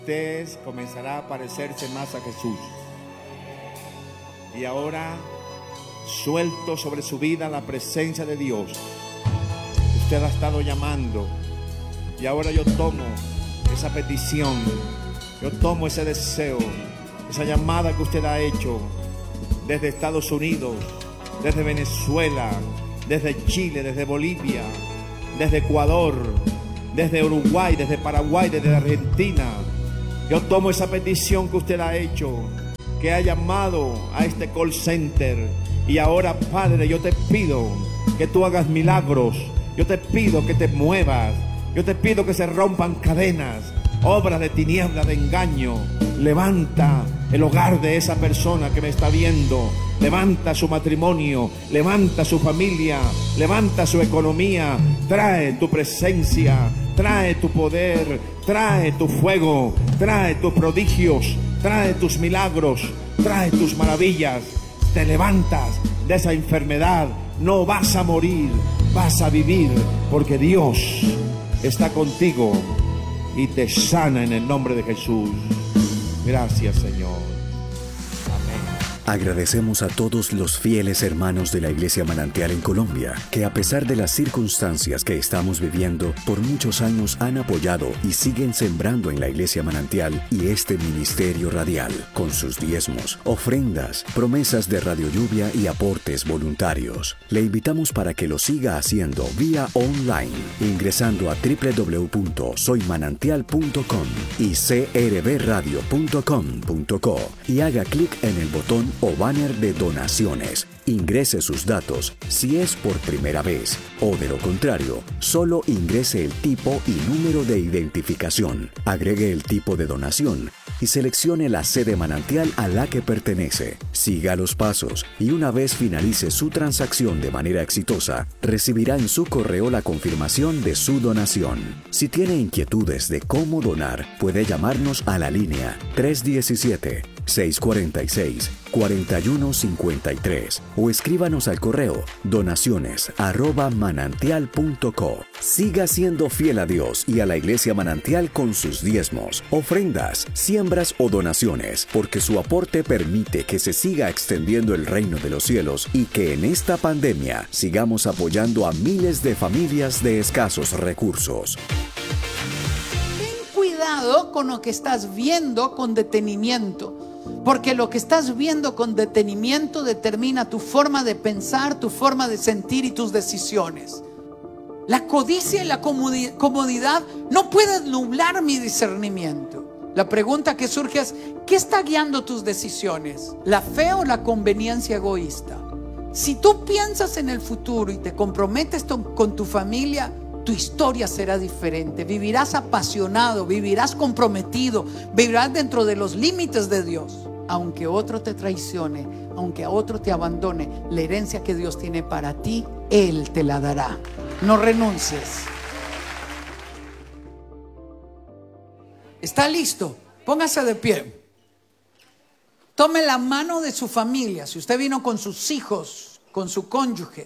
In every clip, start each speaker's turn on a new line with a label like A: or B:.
A: Usted comenzará a parecerse más a Jesús. Y ahora suelto sobre su vida la presencia de Dios. Usted ha estado llamando y ahora yo tomo esa petición, yo tomo ese deseo, esa llamada que usted ha hecho desde Estados Unidos, desde Venezuela, desde Chile, desde Bolivia, desde Ecuador, desde Uruguay, desde Paraguay, desde Argentina. Yo tomo esa petición que usted ha hecho, que ha llamado a este call center. Y ahora, Padre, yo te pido que tú hagas milagros. Yo te pido que te muevas. Yo te pido que se rompan cadenas, obras de tiniebla, de engaño. Levanta el hogar de esa persona que me está viendo. Levanta su matrimonio, levanta su familia, levanta su economía. Trae tu presencia, trae tu poder, trae tu fuego, trae tus prodigios, trae tus milagros, trae tus maravillas. Te levantas de esa enfermedad, no vas a morir, vas a vivir, porque Dios está contigo y te sana en el nombre de Jesús. Gracias, Señor.
B: Agradecemos a todos los fieles hermanos de la Iglesia Manantial en Colombia, que a pesar de las circunstancias que estamos viviendo, por muchos años han apoyado y siguen sembrando en la Iglesia Manantial y este ministerio radial, con sus diezmos, ofrendas, promesas de Radio Lluvia y aportes voluntarios. Le invitamos para que lo siga haciendo vía online, ingresando a www.soymanantial.com y crbradio.com.co y haga clic en el botón o banner de donaciones. Ingrese sus datos si es por primera vez, o de lo contrario, solo ingrese el tipo y número de identificación, agregue el tipo de donación y seleccione la sede manantial a la que pertenece. Siga los pasos y una vez finalice su transacción de manera exitosa, recibirá en su correo la confirmación de su donación. Si tiene inquietudes de cómo donar, puede llamarnos a la línea 317-646-4153 o escríbanos al correo donaciones@manantial.co. Siga siendo fiel a Dios y a la Iglesia Manantial con sus diezmos, ofrendas, siembras o donaciones, porque su aporte permite que se siga extendiendo el reino de los cielos y que en esta pandemia sigamos apoyando a miles de familias de escasos recursos.
C: Ten cuidado con lo que estás viendo con detenimiento, porque lo que estás viendo con detenimiento determina tu forma de pensar, tu forma de sentir y tus decisiones. La codicia y la comodidad no pueden nublar mi discernimiento. La pregunta que surge es: ¿qué está guiando tus decisiones? ¿La fe o la conveniencia egoísta? Si tú piensas en el futuro y te comprometes con tu familia, tu historia será diferente. Vivirás apasionado, vivirás comprometido, vivirás dentro de los límites de Dios. Aunque otro te traicione, aunque a otro te abandone, la herencia que Dios tiene para ti, Él te la dará. No renuncies. ¿Está listo? Póngase de pie. Tome la mano de su familia. Si usted vino con sus hijos, con su cónyuge,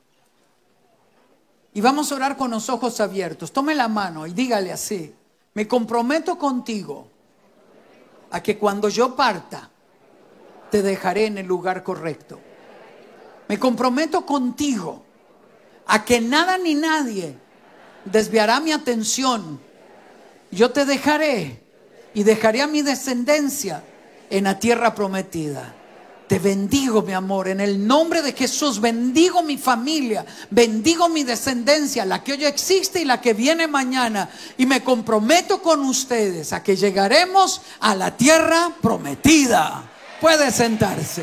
C: y vamos a orar con los ojos abiertos. Tome la mano y dígale así: me comprometo contigo a que cuando yo parta, te dejaré en el lugar correcto. Me comprometo contigo a que nada ni nadie desviará mi atención. Yo te dejaré y dejaré a mi descendencia en la tierra prometida. Te bendigo, mi amor, en el nombre de Jesús. Bendigo mi familia, bendigo mi descendencia, la que hoy existe y la que viene mañana. Y me comprometo con ustedes a que llegaremos a la tierra prometida. Puede sentarse.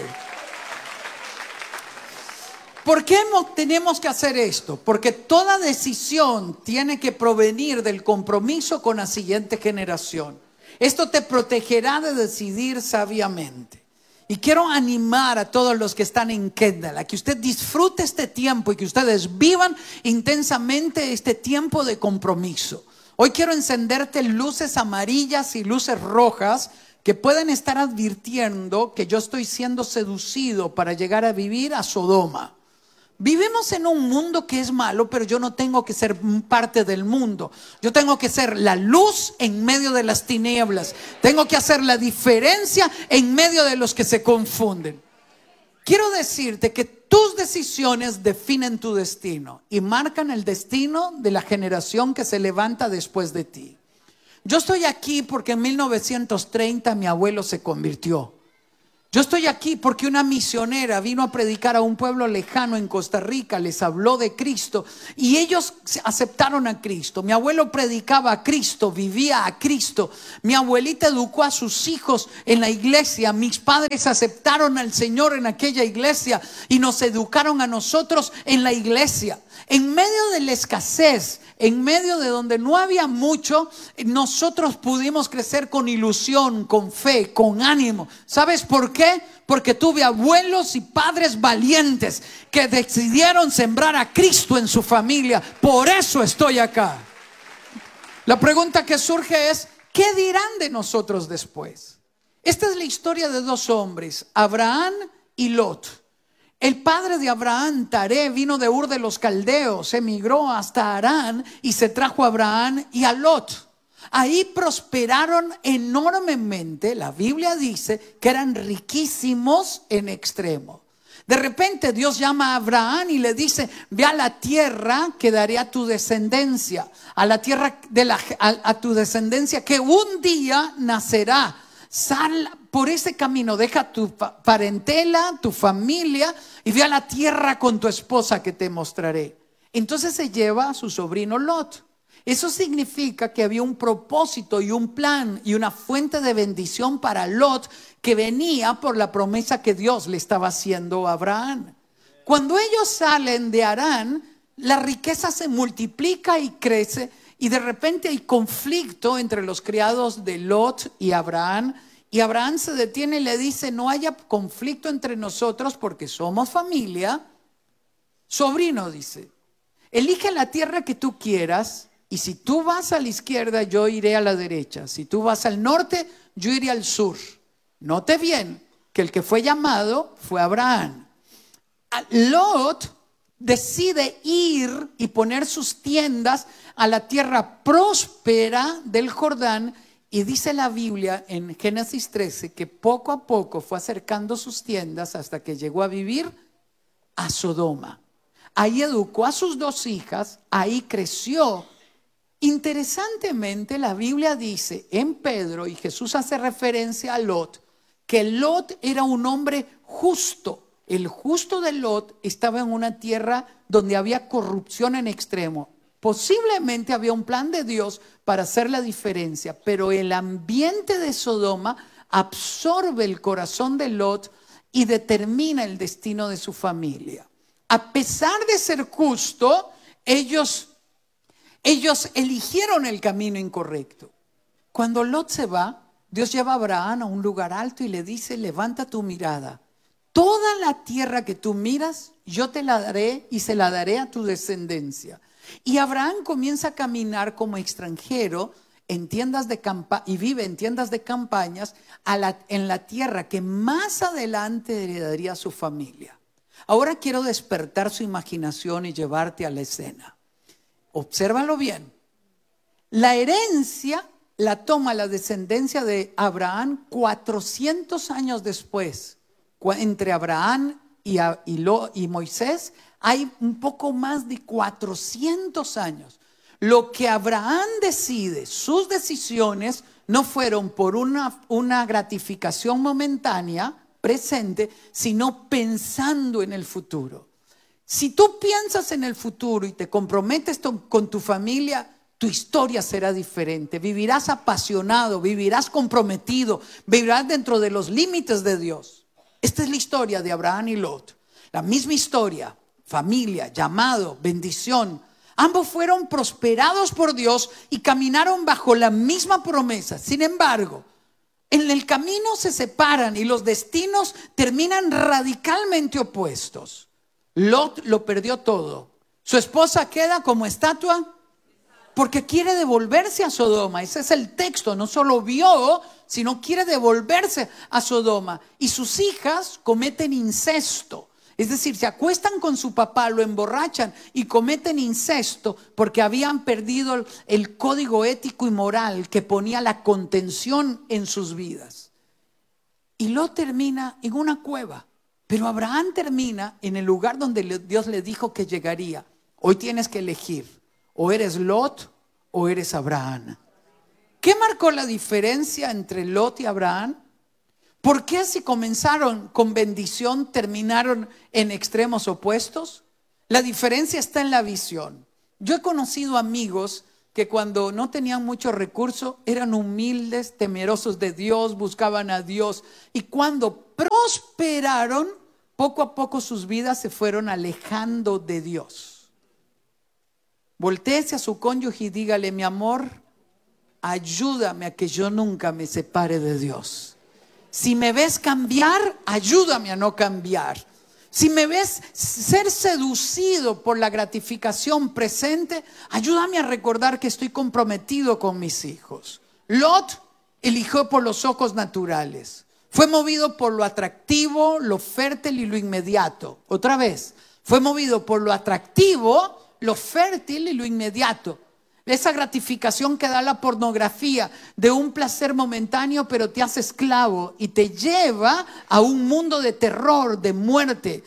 C: ¿Por qué tenemos que hacer esto? Porque toda decisión tiene que provenir del compromiso con la siguiente generación. Esto te protegerá de decidir sabiamente. Y quiero animar a todos los que están en Kendall a que usted disfrute este tiempo y que ustedes vivan intensamente este tiempo de compromiso. Hoy quiero encenderte luces amarillas y luces rojas que pueden estar advirtiendo que yo estoy siendo seducido para llegar a vivir a Sodoma. Vivimos en un mundo que es malo, pero yo no tengo que ser parte del mundo. Yo tengo que ser la luz en medio de las tinieblas. Tengo que hacer la diferencia en medio de los que se confunden. Quiero decirte que tus decisiones definen tu destino y marcan el destino de la generación que se levanta después de ti. Yo estoy aquí porque en 1930 mi abuelo se convirtió. Yo estoy aquí porque una misionera vino a predicar a un pueblo lejano en Costa Rica, les habló de Cristo y ellos aceptaron a Cristo. Mi abuelo predicaba a Cristo, vivía a Cristo. Mi abuelita educó a sus hijos en la iglesia. Mis padres aceptaron al Señor en aquella iglesia y nos educaron a nosotros en la iglesia. En medio de la escasez, en medio de donde no había mucho, nosotros pudimos crecer con ilusión, con fe, con ánimo. ¿Sabes por qué? Porque tuve abuelos y padres valientes que decidieron sembrar a Cristo en su familia. Por eso estoy acá. La pregunta que surge es, ¿qué dirán de nosotros después? Esta es la historia de dos hombres, Abraham y Lot. El padre de Abraham, Taré, vino de Ur de los Caldeos, emigró hasta Harán y se trajo a Abraham y a Lot. Ahí prosperaron enormemente. La Biblia dice que eran riquísimos en extremo. De repente Dios llama a Abraham y le dice: ve a la tierra que daré a tu descendencia, a la tierra a tu descendencia que un día nacerá. Sal por ese camino, deja tu parentela, tu familia y ve a la tierra con tu esposa que te mostraré. Entonces se lleva a su sobrino Lot. Eso significa que había un propósito y un plan y una fuente de bendición para Lot que venía por la promesa que Dios le estaba haciendo a Abraham. Cuando ellos salen de Harán, la riqueza se multiplica y crece. Y de repente hay conflicto entre los criados de Lot y Abraham. Y Abraham se detiene y le dice: no haya conflicto entre nosotros porque somos familia. Sobrino, dice, elige la tierra que tú quieras. Y si tú vas a la izquierda, yo iré a la derecha. Si tú vas al norte, yo iré al sur. Note bien que el que fue llamado fue Abraham. Lot decide ir y poner sus tiendas a la tierra próspera del Jordán, y dice la Biblia en Génesis 13 que poco a poco fue acercando sus tiendas hasta que llegó a vivir a Sodoma. Ahí educó a sus dos hijas, ahí creció. Interesantemente, la Biblia dice en Pedro, y Jesús hace referencia a Lot, que Lot era un hombre justo. El justo de Lot estaba en una tierra donde había corrupción en extremo. Posiblemente había un plan de Dios para hacer la diferencia, pero el ambiente de Sodoma absorbe el corazón de Lot y determina el destino de su familia. A pesar de ser justo, ellos eligieron el camino incorrecto. Cuando Lot se va, Dios lleva a Abraham a un lugar alto y le dice: levanta tu mirada. Toda la tierra que tú miras, yo te la daré y se la daré a tu descendencia. Y Abraham comienza a caminar como extranjero en tiendas de y vive en tiendas de campañas en la tierra que más adelante heredaría a su familia. Ahora quiero despertar su imaginación y llevarte a la escena. Obsérvalo bien. La herencia la toma la descendencia de Abraham 400 años después. Entre Abraham y Moisés hay un poco más de 400 años. Lo que Abraham decide, sus decisiones no fueron por una gratificación momentánea, presente, sino pensando en el futuro. Si tú piensas en el futuro y te comprometes con tu familia, tu historia será diferente. Vivirás apasionado, vivirás comprometido, vivirás dentro de los límites de Dios. Esta es la historia de Abraham y Lot. La misma historia, familia, llamado, bendición. Ambos fueron prosperados por Dios y caminaron bajo la misma promesa. Sin embargo, en el camino se separan y los destinos terminan radicalmente opuestos. Lot lo perdió todo. Su esposa queda como estatua porque quiere devolverse a Sodoma. Ese es el texto. No solo vio, sino quiere devolverse a Sodoma. Y sus hijas cometen incesto. Es decir, se acuestan con su papá, lo emborrachan y cometen incesto porque habían perdido el código ético y moral que ponía la contención en sus vidas. Y Lot termina en una cueva, pero Abraham termina en el lugar donde Dios le dijo que llegaría. Hoy tienes que elegir, o eres Lot o eres Abraham. ¿Qué marcó la diferencia entre Lot y Abraham? ¿Por qué si comenzaron con bendición terminaron en extremos opuestos? La diferencia está en la visión. Yo he conocido amigos que cuando no tenían muchos recursos eran humildes, temerosos de Dios, buscaban a Dios, y cuando prosperaron, poco a poco sus vidas se fueron alejando de Dios. Voltéese a su cónyuge y dígale: mi amor, ayúdame a que yo nunca me separe de Dios. Si me ves cambiar, ayúdame a no cambiar. Si me ves ser seducido por la gratificación presente, ayúdame a recordar que estoy comprometido con mis hijos. Lot eligió por los ojos naturales. Fue movido por lo atractivo, lo fértil y lo inmediato. Otra vez, fue movido por lo atractivo, lo fértil y lo inmediato. Esa gratificación que da la pornografía de un placer momentáneo, pero te hace esclavo y te lleva a un mundo de terror, de muerte.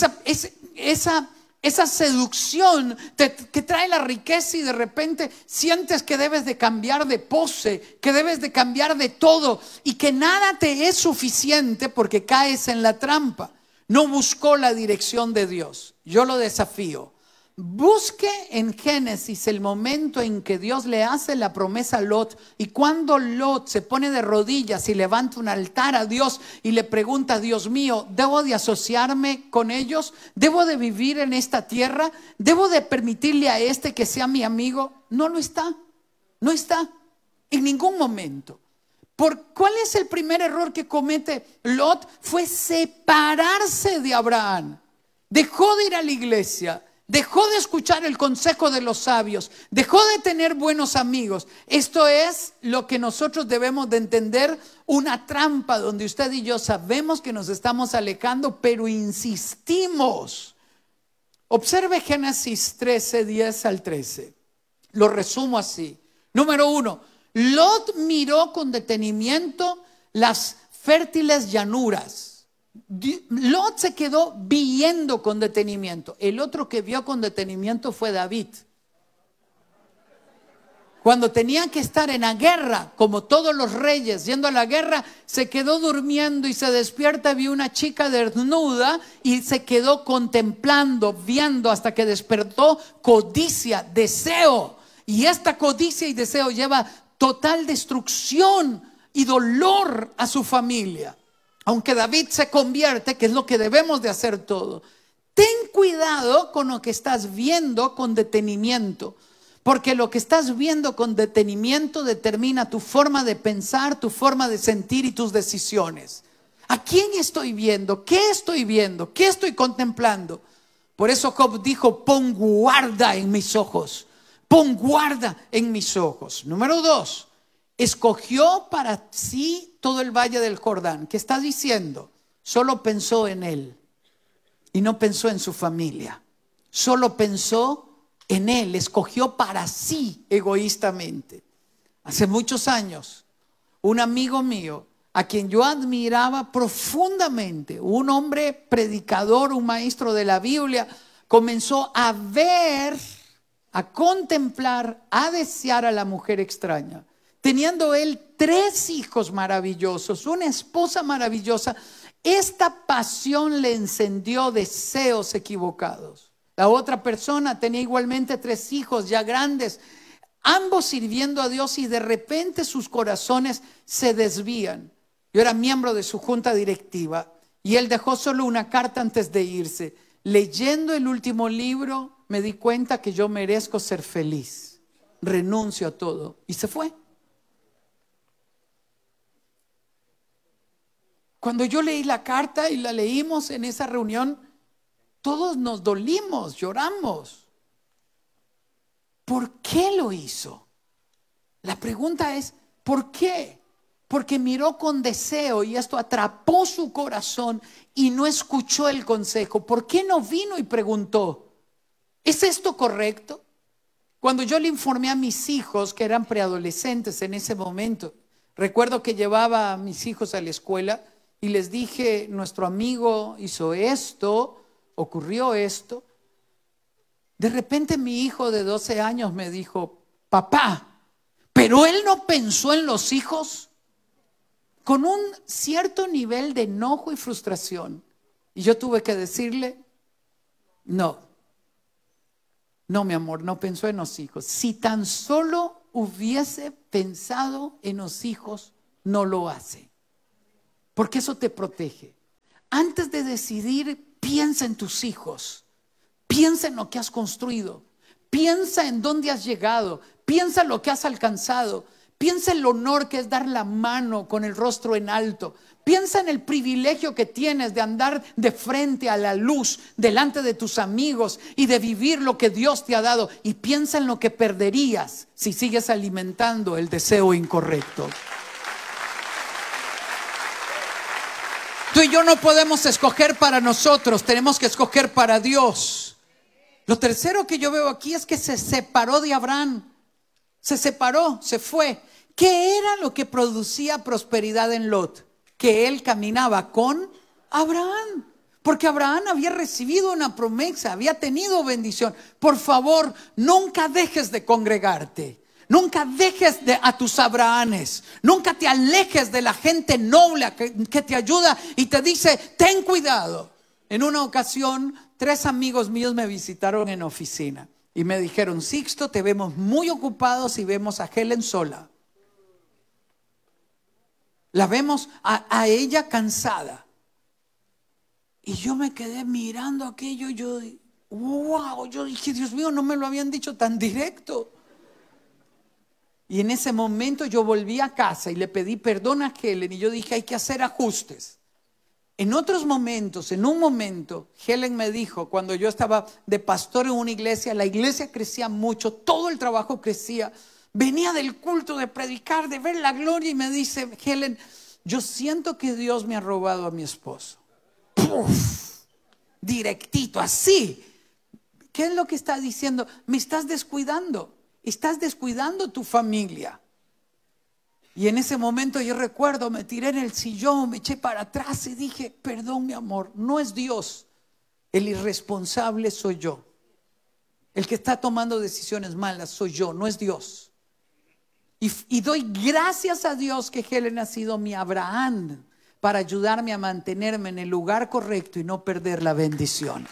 C: Esa seducción que trae la riqueza y de repente sientes que debes de cambiar de pose, que debes de cambiar de todo y que nada te es suficiente porque caes en la trampa. No buscó la dirección de Dios. Yo lo desafío. Busque en Génesis el momento en que Dios le hace la promesa a Lot, y cuando Lot se pone de rodillas y levanta un altar a Dios y le pregunta: Dios mío, ¿debo de asociarme con ellos? ¿Debo de vivir en esta tierra? ¿Debo de permitirle a este que sea mi amigo? No lo está, no está en ningún momento. ¿Cuál es el primer error que comete Lot? Fue separarse de Abraham. Dejó de ir a la iglesia, dejó de escuchar el consejo de los sabios, dejó de tener buenos amigos. Esto es lo que nosotros debemos de entender, una trampa donde usted y yo sabemos que nos estamos alejando, pero insistimos. Observe Génesis 13, 10 al 13. Lo resumo así. Número 1, Lot miró con detenimiento las fértiles llanuras. Lot se quedó viendo con detenimiento. El otro que vio con detenimiento fue David. Cuando tenía que estar en la guerra, como todos los reyes yendo a la guerra, se quedó durmiendo y se despierta, vio una chica desnuda y se quedó contemplando, viendo hasta que despertó codicia, deseo. Y esta codicia y deseo lleva total destrucción y dolor a su familia. Aunque David se convierte, que es lo que debemos de hacer todo. Ten cuidado con lo que estás viendo con detenimiento, porque lo que estás viendo con detenimiento determina tu forma de pensar, tu forma de sentir y tus decisiones. ¿A quién estoy viendo? ¿Qué estoy viendo? ¿Qué estoy contemplando? Por eso Job dijo: pon guarda en mis ojos. Pon guarda en mis ojos. Número 2. Escogió para sí todo el valle del Jordán. ¿Qué está diciendo? Solo pensó en él y no pensó en su familia. Solo pensó en él, escogió para sí egoístamente. Hace muchos años, un amigo mío, a quien yo admiraba profundamente, un hombre predicador, un maestro de la Biblia, comenzó a ver, a contemplar, a desear a la mujer extraña. Teniendo él 3 hijos maravillosos, una esposa maravillosa, esta pasión le encendió deseos equivocados. La otra persona tenía igualmente 3 hijos ya grandes, ambos sirviendo a Dios, y de repente sus corazones se desvían. Yo era miembro de su junta directiva y él dejó solo una carta antes de irse. Leyendo el último libro me di cuenta que yo merezco ser feliz. Renuncio a todo. Y se fue. Cuando yo leí la carta y la leímos en esa reunión, todos nos dolimos, lloramos. ¿Por qué lo hizo? La pregunta es, ¿por qué? porque miró con deseo y esto atrapó su corazón y no escuchó el consejo. ¿Por qué no vino y preguntó? ¿Es esto correcto? Cuando yo le informé a mis hijos, que eran preadolescentes en ese momento, recuerdo que llevaba a mis hijos a la escuela y les dije, nuestro amigo hizo esto, ocurrió esto. De repente mi hijo de 12 años me dijo, papá, ¿pero él no pensó en los hijos? Con un cierto nivel de enojo y frustración. Y yo tuve que decirle, no, mi amor, no pensó en los hijos. Si tan solo hubiese pensado en los hijos, no lo hace. Porque eso te protege. Antes de decidir, piensa en tus hijos. Piensa en lo que has construido. Piensa en dónde has llegado. Piensa en lo que has alcanzado. Piensa en el honor que es dar la mano con el rostro en alto. Piensa en el privilegio que tienes de andar de frente a la luz delante de tus amigos y de vivir lo que Dios te ha dado. Y piensa en lo que perderías si sigues alimentando el deseo incorrecto. Tú y yo no podemos escoger para nosotros, tenemos que escoger para Dios. Lo tercero que yo veo aquí es que se separó de Abraham. Se separó, se fue. ¿Qué era lo que producía prosperidad en Lot? Que él caminaba con Abraham. Porque Abraham había recibido una promesa, había tenido bendición. Por favor, nunca dejes de congregarte. Nunca dejes a tus Abrahames. Nunca te alejes de la gente noble que te ayuda y te dice, ten cuidado. En una ocasión, 3 amigos míos me visitaron en oficina y me dijeron, Sixto, te vemos muy ocupados y vemos a Helen sola. La vemos a ella cansada. Y yo me quedé mirando aquello y yo dije, Dios mío, no me lo habían dicho tan directo. Y en ese momento yo volví a casa y le pedí perdón a Helen y yo dije, hay que hacer ajustes. En otros momentos, en un momento, Helen me dijo, cuando yo estaba de pastor en una iglesia, la iglesia crecía mucho, todo el trabajo crecía. Venía del culto de predicar, de ver la gloria y me dice, Helen, yo siento que Dios me ha robado a mi esposo. ¡Puf! Directito, así. ¿Qué es lo que está diciendo? Me estás descuidando. Estás descuidando tu familia. Y en ese momento yo recuerdo, me tiré en el sillón, me eché para atrás y dije, perdón mi amor, no es Dios. El irresponsable soy yo. El que está tomando decisiones malas soy yo, no es Dios. Y doy gracias a Dios que Helen ha sido mi Abraham para ayudarme a mantenerme en el lugar correcto y no perder la bendición.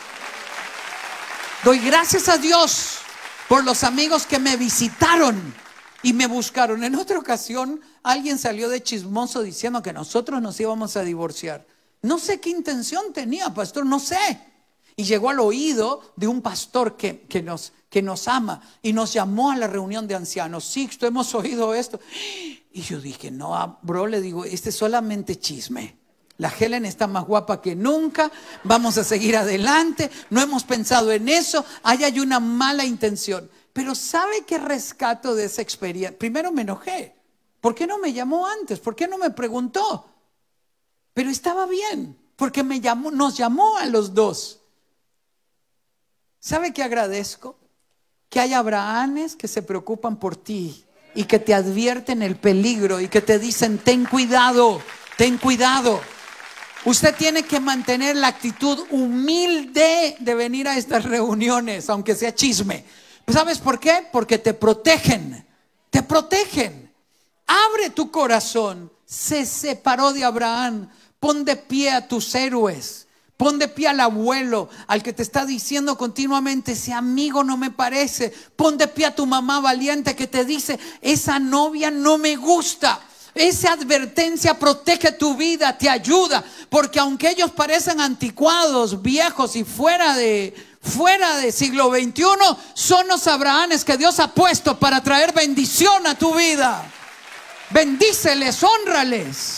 C: Doy gracias a Dios por los amigos que me visitaron y me buscaron. En otra ocasión alguien salió de chismoso diciendo que nosotros nos íbamos a divorciar. No sé qué intención tenía, pastor, no sé. Y llegó al oído de un pastor que nos ama y nos llamó a la reunión de ancianos. Sixto, hemos oído esto. Y yo dije, no, bro, le digo, este es solamente chisme. La Helen está más guapa que nunca, vamos a seguir adelante, no hemos pensado en eso, ahí hay una mala intención. Pero ¿sabe qué rescato de esa experiencia? Primero me enojé. ¿Por qué no me llamó antes? ¿Por qué no me preguntó? Pero estaba bien, porque nos llamó a los dos. ¿Sabe qué agradezco? Que hay Abrahames que se preocupan por ti y que te advierten el peligro y que te dicen, ten cuidado, ten cuidado. Usted tiene que mantener la actitud humilde de venir a estas reuniones, aunque sea chisme. ¿Sabes por qué? Porque te protegen, te protegen. Abre tu corazón. Se separó de Abraham. Pon de pie a tus héroes. Pon de pie al abuelo, al que te está diciendo continuamente, ese amigo no me parece. Pon de pie a tu mamá valiente que te dice, esa novia no me gusta. Esa advertencia protege tu vida, te ayuda, porque aunque ellos parecen anticuados, viejos y fuera de siglo XXI, son los Abrahames que Dios ha puesto para traer bendición a tu vida. Bendíceles, hónrales.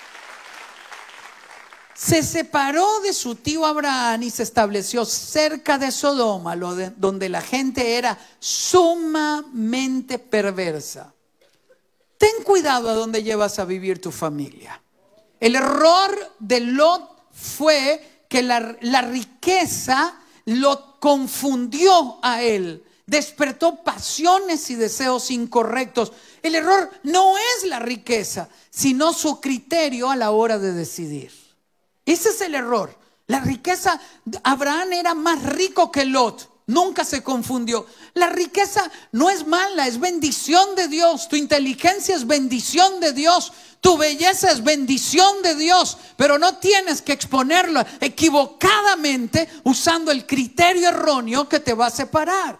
C: Se separó de su tío Abraham y se estableció cerca de Sodoma, donde la gente era sumamente perversa. ten cuidado a dónde llevas a vivir tu familia. El error de Lot fue que la riqueza lo confundió a él, despertó pasiones y deseos incorrectos. El error no es la riqueza, sino su criterio a la hora de decidir. Ese es el error. La riqueza, Abraham era más rico que Lot. Nunca se confundió. La riqueza no es mala, es bendición de Dios. Tu inteligencia es bendición de Dios. Tu belleza es bendición de Dios. Pero no tienes que exponerlo equivocadamente usando el criterio erróneo que te va a separar.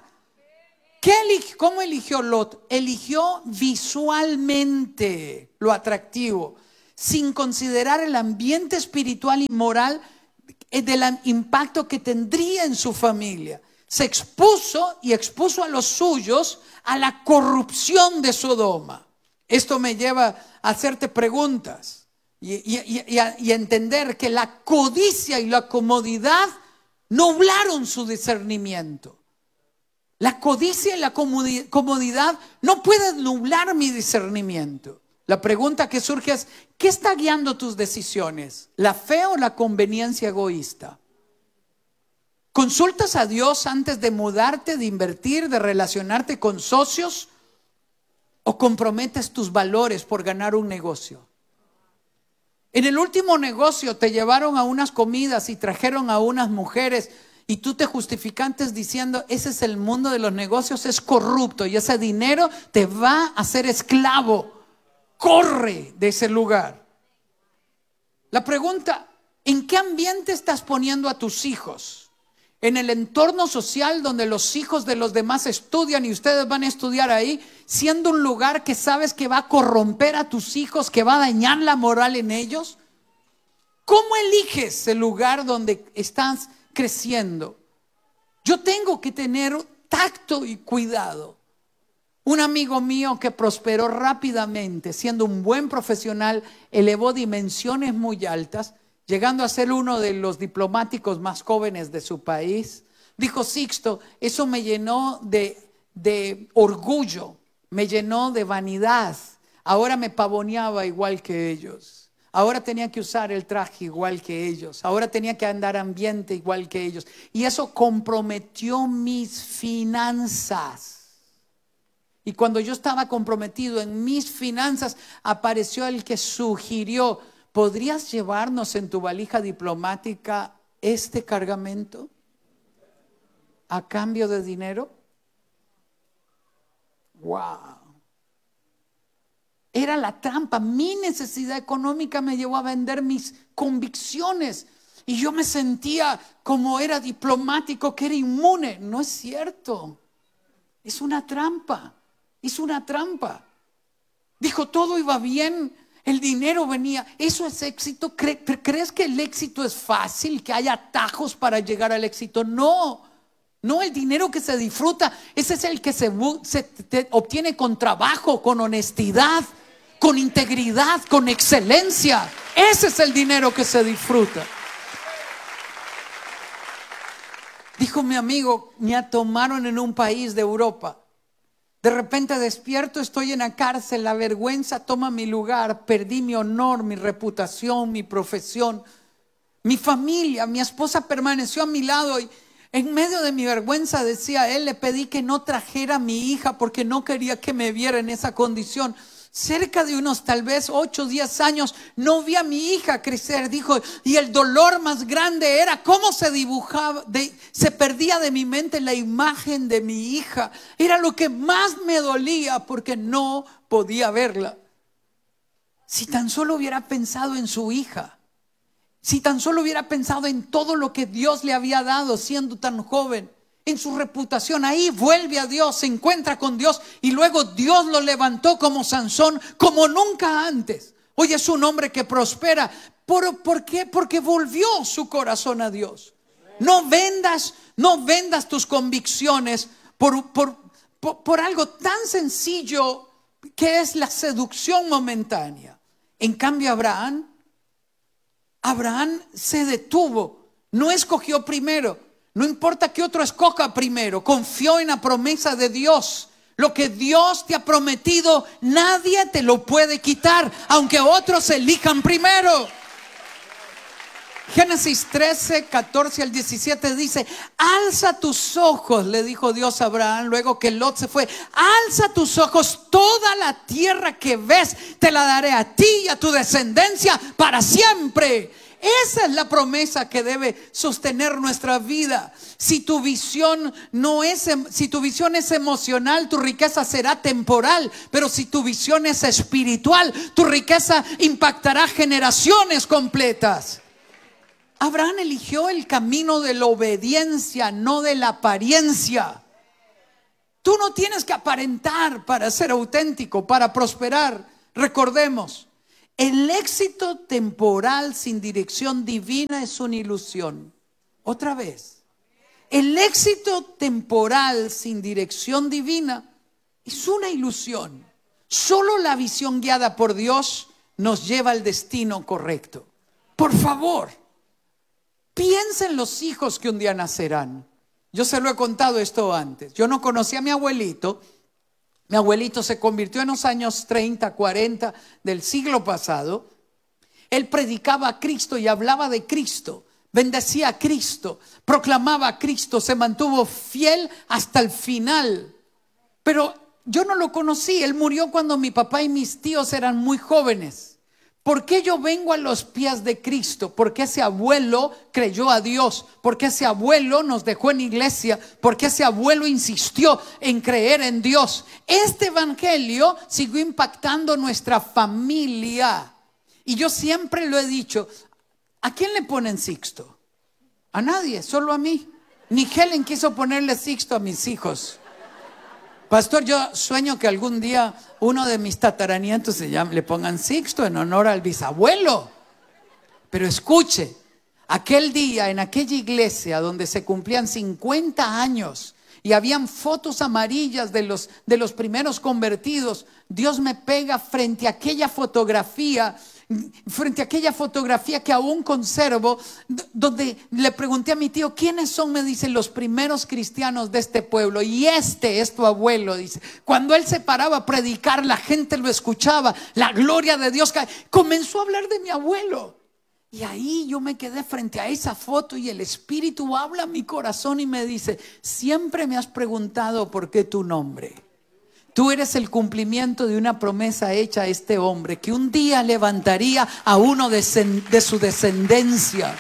C: ¿Cómo eligió Lot? Eligió visualmente lo atractivo, sin considerar el ambiente espiritual y moral del impacto que tendría en su familia. Se expuso y expuso a los suyos a la corrupción de Sodoma. Esto me lleva a hacerte preguntas y a entender que la codicia y la comodidad nublaron su discernimiento. La codicia y la comodidad no pueden nublar mi discernimiento. La pregunta que surge es, ¿qué está guiando tus decisiones? ¿La fe o la conveniencia egoísta? ¿Consultas a Dios antes de mudarte, de invertir, de relacionarte con socios? ¿O comprometes tus valores por ganar un negocio? En el último negocio te llevaron a unas comidas y trajeron a unas mujeres y tú te justificaste diciendo, ese es el mundo de los negocios, es corrupto y ese dinero te va a hacer esclavo. Corre de ese lugar. La pregunta, ¿en qué ambiente estás poniendo a tus hijos? En el entorno social donde los hijos de los demás estudian y ustedes van a estudiar ahí, siendo un lugar que sabes que va a corromper a tus hijos, que va a dañar la moral en ellos. ¿Cómo eliges el lugar donde estás creciendo? Yo tengo que tener tacto y cuidado. Un amigo mío que prosperó rápidamente, siendo un buen profesional, elevó dimensiones muy altas, llegando a ser uno de los diplomáticos más jóvenes de su país. Dijo, Sixto, eso me llenó de orgullo, me llenó de vanidad. Ahora me pavoneaba igual que ellos. Ahora tenía que usar el traje igual que ellos. Ahora tenía que andar ambiente igual que ellos. Y eso comprometió mis finanzas. Y cuando yo estaba comprometido en mis finanzas, apareció el que sugirió, ¿podrías llevarnos en tu valija diplomática este cargamento a cambio de dinero? ¡Wow! Era la trampa. Mi necesidad económica me llevó a vender mis convicciones. Y yo me sentía como era diplomático, que era inmune. No es cierto. Es una trampa. Es una trampa. Dijo, todo iba bien. El dinero venía. ¿Eso es éxito? ¿Crees que el éxito es fácil? ¿Que hay atajos para llegar al éxito? No. No, el dinero que se disfruta, ese es el que se obtiene con trabajo, con honestidad, con integridad, con excelencia. Ese es el dinero que se disfruta. Dijo mi amigo, me tomaron en un país de Europa. De repente despierto, estoy en la cárcel, la vergüenza toma mi lugar, perdí mi honor, mi reputación, mi profesión, mi familia, mi esposa permaneció a mi lado y en medio de mi vergüenza, decía él, le pedí que no trajera a mi hija porque no quería que me viera en esa condición. Cerca de unos tal vez 8 o 10 años no vi a mi hija crecer, dijo, y el dolor más grande era cómo se dibujaba, se perdía de mi mente la imagen de mi hija. Era lo que más me dolía porque no podía verla. Si tan solo hubiera pensado en su hija, si tan solo hubiera pensado en todo lo que Dios le había dado siendo tan joven, en su reputación, ahí vuelve a Dios, se encuentra con Dios y luego Dios lo levantó como Sansón, como nunca antes. Hoy es un hombre que prospera. ¿Por qué? Porque volvió su corazón a Dios. No vendas tus convicciones por algo tan sencillo que es la seducción momentánea. En cambio Abraham se detuvo, no escogió primero. No importa que otro escoja primero, confió en la promesa de Dios. Lo que Dios te ha prometido, nadie te lo puede quitar, aunque otros elijan primero. Génesis 13, 14 al 17 dice: alza tus ojos, le dijo Dios a Abraham luego que Lot se fue. Alza tus ojos, toda la tierra que ves te la daré a ti y a tu descendencia para siempre. Esa es la promesa que debe sostener nuestra vida. Si tu visión es emocional, tu riqueza será temporal. Pero si tu visión es espiritual, tu riqueza impactará generaciones completas. Abraham eligió el camino de la obediencia, no de la apariencia. Tú no tienes que aparentar para ser auténtico, para prosperar. Recordemos, el éxito temporal sin dirección divina es una ilusión. Otra vez, el éxito temporal sin dirección divina es una ilusión. Solo la visión guiada por Dios nos lleva al destino correcto. Por favor, piensa en los hijos que un día nacerán. Yo se lo he contado esto antes. Yo no conocía a mi abuelito. Mi abuelito se convirtió en los años 30, 40 del siglo pasado. Él predicaba a Cristo y hablaba de Cristo. Bendecía a Cristo, proclamaba a Cristo, se mantuvo fiel hasta el final. Pero yo no lo conocí. Él murió cuando mi papá y mis tíos eran muy jóvenes. ¿Por qué yo vengo a los pies de Cristo? Porque ese abuelo creyó a Dios, porque ese abuelo nos dejó en iglesia, porque ese abuelo insistió en creer en Dios. Este evangelio siguió impactando nuestra familia. Y yo siempre lo he dicho, ¿a quién le ponen Sixto? A nadie, solo a mí. Ni Helen quiso ponerle Sixto a mis hijos. Pastor, yo sueño que algún día uno de mis tataranietos le pongan Sixto en honor al bisabuelo. Pero escuche, aquel día en aquella iglesia donde se cumplían 50 años y habían fotos amarillas de los primeros convertidos, Dios me pega frente a aquella fotografía que aún conservo, donde le pregunté a mi tío, ¿quiénes son? Me dice, los primeros cristianos de este pueblo. Y este es tu abuelo, dice. Cuando él se paraba a predicar, la gente lo escuchaba, la gloria de Dios comenzó a hablar de mi abuelo. Y ahí yo me quedé frente a esa foto y el Espíritu habla a mi corazón y me dice, siempre me has preguntado por qué tu nombre. Tú eres el cumplimiento de una promesa hecha a este hombre, que un día levantaría a uno de su descendencia,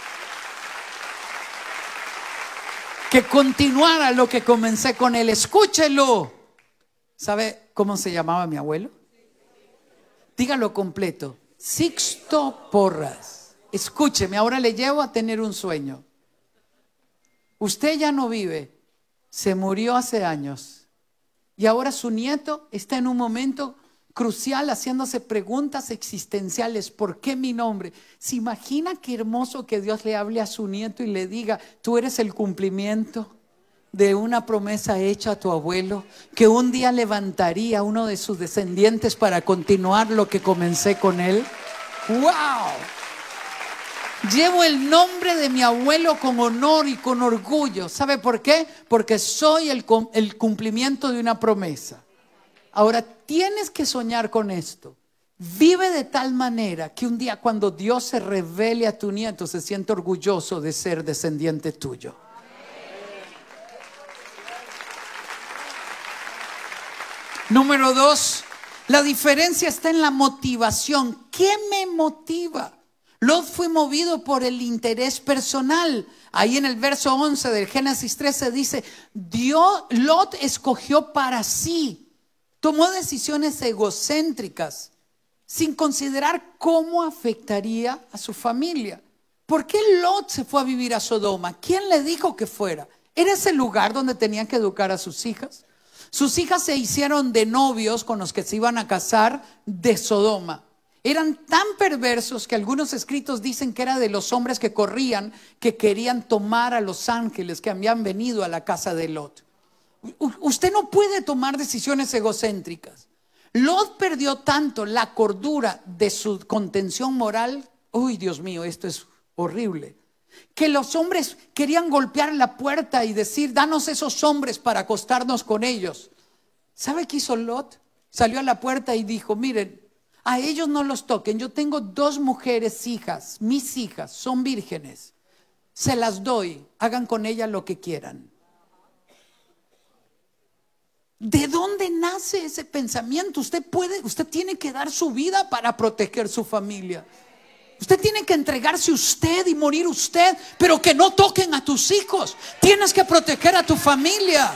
C: que continuara lo que comencé con él. Escúchelo. ¿Sabe cómo se llamaba mi abuelo? Dígalo completo: Sixto Porras. Escúcheme, ahora le llevo a tener un sueño. Usted ya no vive, se murió hace años. Y ahora su nieto está en un momento crucial haciéndose preguntas existenciales. ¿Por qué mi nombre? ¿Se imagina qué hermoso que Dios le hable a su nieto y le diga, tú eres el cumplimiento de una promesa hecha a tu abuelo, que un día levantaría a uno de sus descendientes para continuar lo que comencé con él? ¡Wow! Llevo el nombre de mi abuelo con honor y con orgullo. ¿Sabe por qué? Porque soy el cumplimiento de una promesa. Ahora tienes que soñar con esto. Vive de tal manera que un día cuando Dios se revele a tu nieto se siente orgulloso de ser descendiente tuyo. Número 2, la diferencia está en la motivación. ¿Qué me motiva? Lot fue movido por el interés personal. Ahí en el verso 11 del Génesis 13 dice, Lot escogió para sí, tomó decisiones egocéntricas sin considerar cómo afectaría a su familia. ¿Por qué Lot se fue a vivir a Sodoma? ¿Quién le dijo que fuera? ¿Era ese lugar donde tenían que educar a sus hijas? Sus hijas se hicieron de novios con los que se iban a casar de Sodoma. Eran tan perversos que algunos escritos dicen que era de los hombres que corrían, que querían tomar a los ángeles que habían venido a la casa de Lot. Usted no puede tomar decisiones egocéntricas. Lot perdió tanto la cordura de su contención moral. Uy, Dios mío, esto es horrible. Que los hombres querían golpear la puerta y decir, danos esos hombres para acostarnos con ellos. ¿Sabe qué hizo Lot? Salió a la puerta y dijo, miren, a ellos no los toquen. Yo tengo 2 mujeres hijas, mis hijas, son vírgenes. Se las doy, hagan con ellas lo que quieran. ¿De dónde nace ese pensamiento? Usted tiene que dar su vida para proteger su familia. Usted tiene que entregarse usted y morir usted, pero que no toquen a tus hijos. Tienes que proteger a tu familia.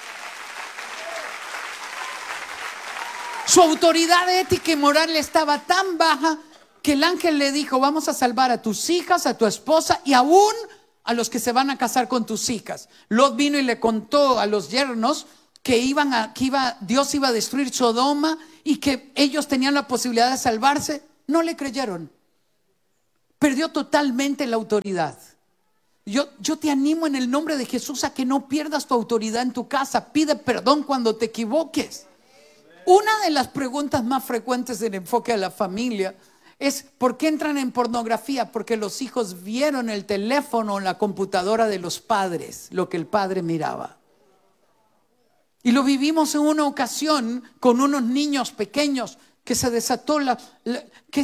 C: Su autoridad ética y moral estaba tan baja que el ángel le dijo, vamos a salvar a tus hijas, a tu esposa y aún a los que se van a casar con tus hijas. Lot vino y le contó a los yernos que Dios iba a destruir Sodoma y que ellos tenían la posibilidad de salvarse. No le creyeron. Perdió totalmente la autoridad. Yo te animo en el nombre de Jesús a que no pierdas tu autoridad en tu casa. Pide perdón cuando te equivoques. Una de las preguntas más frecuentes del enfoque a la familia es ¿por qué entran en pornografía? Porque los hijos vieron el teléfono o la computadora de los padres, lo que el padre miraba. Y lo vivimos en una ocasión con unos niños pequeños que se desató que